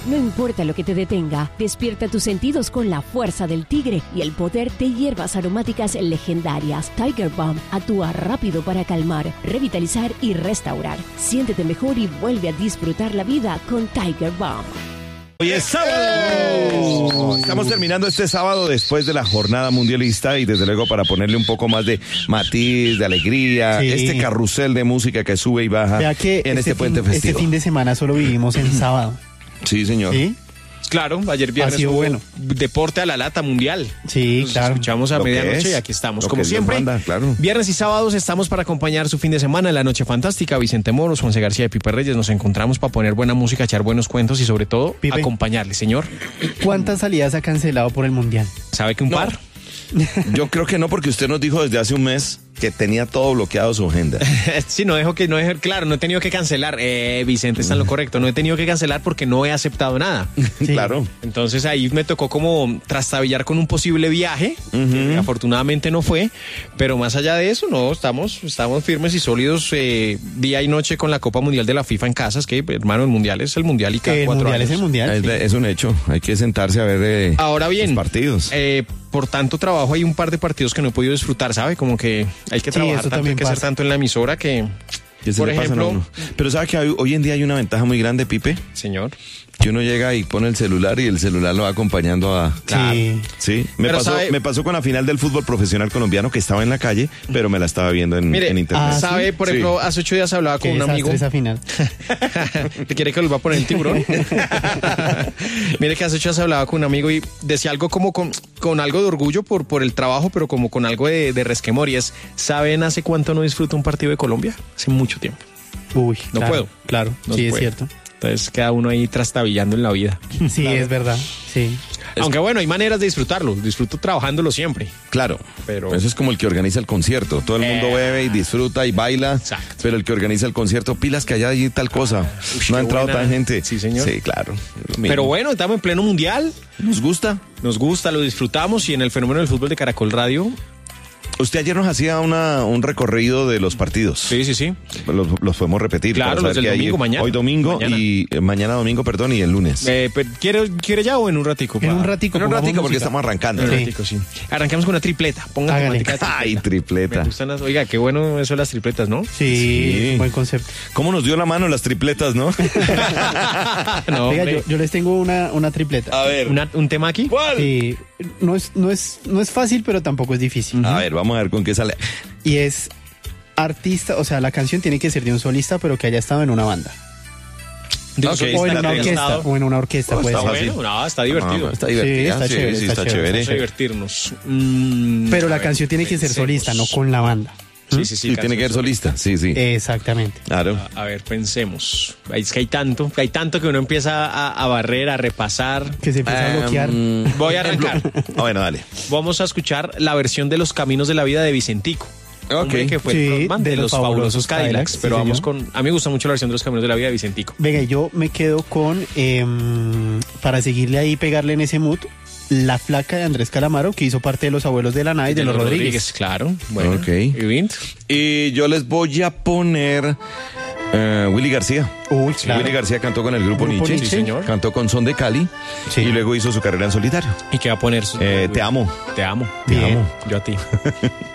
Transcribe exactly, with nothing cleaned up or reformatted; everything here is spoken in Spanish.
No importa lo que te detenga, despierta tus sentidos con la fuerza del tigre y el poder de hierbas aromáticas legendarias. Tiger Balm actúa rápido para calmar, revitalizar y restaurar. Siéntete mejor y vuelve a disfrutar la vida con Tiger Balm. Hoy es sábado. Estamos terminando este sábado después de la jornada mundialista y desde luego para ponerle un poco más de matiz, de alegría, sí. Este carrusel de música que sube y baja en este, este puente fin, festivo. Este fin de semana solo vivimos en sábado. Sí, señor. ¿Sí? Claro, ayer viernes hubo bueno. Deporte a la lata mundial. Sí, Nos claro. escuchamos a Lo medianoche y aquí estamos. Lo Como siempre, manda, claro. Viernes y sábados estamos para acompañar su fin de semana en la Noche Fantástica. Vicente Moros, Juanse García y Pipe Reyes nos encontramos para poner buena música, echar buenos cuentos y sobre todo Pipe, acompañarle, señor. ¿Cuántas salidas ha cancelado por el mundial? ¿Sabe que un no. par? Yo creo que no, porque usted nos dijo desde hace un mes que tenía todo bloqueado su agenda. Sí, no dejo que, no dejo, claro, no he tenido que cancelar. Eh, Vicente está en lo correcto, no he tenido que cancelar porque no he aceptado nada. Sí. Claro. Entonces ahí me tocó como trastabillar con un posible viaje, uh-huh. que afortunadamente no fue, pero más allá de eso, no, estamos, estamos firmes y sólidos eh, día y noche con la Copa Mundial de la FIFA en casa. Es que, hermano, el Mundial es el Mundial y cada el cuatro mundial años. Es el Mundial, es, sí. es un hecho, hay que sentarse a ver eh, Ahora bien, los partidos. Eh, por tanto trabajo hay un par de partidos que no he podido disfrutar, ¿sabe? Como que hay que sí, trabajar tanto, hay que pasa. hacer tanto en la emisora que, por ejemplo... Pero ¿sabe que hoy en día hay una ventaja muy grande, Pipe? Señor. Que uno llega y pone el celular y el celular lo va acompañando a... Claro. Sí. Sí, me pasó, sabe... me pasó con la final del fútbol profesional colombiano que estaba en la calle, pero me la estaba viendo en, Mire, en internet. Ah, ¿sabe? Por ejemplo, sí. Hace ocho días hablaba con Qué un amigo... esa final. ¿Te quiere que lo va a poner el tiburón? Mire que hace ocho días hablaba con un amigo y decía algo como con, con algo de orgullo por, por el trabajo, pero como con algo de, de resquemor. Y es, ¿saben hace cuánto no disfruto un partido de Colombia? Hace mucho tiempo. Uy, no claro, puedo. Claro, no sí, puede. Es cierto. Entonces queda uno ahí trastabillando en la vida. Sí, claro. Es verdad, sí. Aunque bueno, hay maneras de disfrutarlo. Disfruto trabajándolo siempre. Claro, pero eso es como el que organiza el concierto. Todo el mundo eh... bebe y disfruta y baila. Exacto. Pero el que organiza el concierto, pilas que allá hay tal cosa. Uy, no ha entrado buena. Tan gente. Sí, señor. Sí, claro. Pero bueno, estamos en pleno mundial. Nos gusta. Nos gusta, lo disfrutamos y en el fenómeno del fútbol de Caracol Radio... Usted ayer nos hacía una, un recorrido de los partidos. Sí, sí, sí. Los, los podemos repetir. Claro, los del domingo, hay, mañana. Hoy domingo mañana. y eh, mañana domingo, perdón, y el lunes. Eh, ¿quiere, ¿Quiere ya o en un ratico? En un ratico. En un ratico porque estamos arrancando. En un sí. ratico, sí. Arranquemos con una tripleta. Ponga tripleta. Ay, tripleta. Me gustan las, oiga, qué bueno eso de las tripletas, ¿no? Sí, sí, buen concepto. ¿Cómo nos dio la mano las tripletas, no? no oiga, yo, yo les tengo una, una tripleta. A ver. Una, ¿Un tema aquí? ¿Cuál? Sí, no es, no es, no es fácil, pero tampoco es difícil. A ver, vamos a ver con qué sale. Y es artista, o sea, la canción tiene que ser de un solista, pero que haya estado en una banda. Okay, o en una orquesta, o en una orquesta, oh, puede está ser. Bueno, no, está divertido. No, está divertido. Sí, está sí, chévere, sí, está, está chévere. chévere. Vamos a divertirnos. Mm, pero la ver, canción tiene que ser solista, no con la banda. Sí, sí, sí. Y tiene que ser solista, sí, sí. Exactamente. Claro. A, a ver, pensemos. Es que hay tanto, hay tanto que uno empieza a, a barrer, a repasar. Que se empieza um, a bloquear. Voy a arrancar. Ah, bueno, dale. Vamos a escuchar la versión de Los Caminos de la Vida de Vicentico. Ok. Que fue sí, el frontman de, de los, los fabulosos Cadillacs, Cadillacs sí, pero vamos señor. con... A mí me gusta mucho la versión de Los Caminos de la Vida de Vicentico. Venga, yo me quedo con, eh, para seguirle ahí, pegarle en ese mood, La Flaca de Andrés Calamaro, que hizo parte de Los Abuelos de la Nada y de, de los, los Rodríguez. Rodríguez. Claro, bueno. Ok. ¿Y Vint? Y yo les voy a poner... Uh, Willy García. Uy, claro. Willy García cantó con el grupo, grupo Nietzsche, Nietzsche. Sí, señor. Cantó con Son de Cali sí. Y luego hizo su carrera en solitario. ¿Y qué va a poner? Su... Eh, te amo. Te amo. Te Bien. amo. Yo a ti.